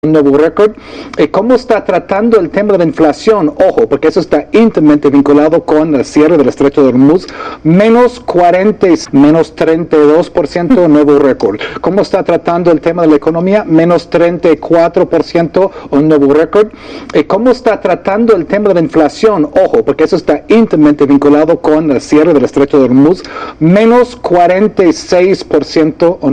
un nuevo récord. ¿Cómo está tratando el tema de la inflación? Ojo, porque eso está íntimamente vinculado con el cierre del Estrecho de Hormuz. Menos 40, menos 32%, nuevo récord. ¿Cómo está tratando el tema de la economía? Menos 34%, un nuevo récord. ¿Cómo está tratando el tema de la inflación? Ojo, porque eso está íntimamente vinculado con el cierre del Estrecho de Hormuz. Menos 46%,